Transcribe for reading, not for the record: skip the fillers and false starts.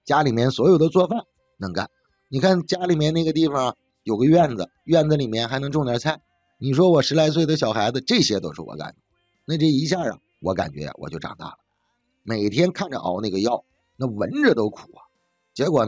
家里面所有的做饭能干。你看家里面那个地方有个院子，院子里面还能种点菜，你说我10来岁的小孩子，这些都是我干的。那这一下啊，我感觉我就长大了。每天看着熬那个药，那闻着都苦啊。结果